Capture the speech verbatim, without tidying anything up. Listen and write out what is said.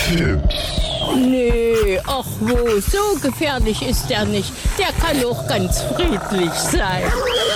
Nee, ach wo, so gefährlich ist er nicht. Der kann auch ganz friedlich sein.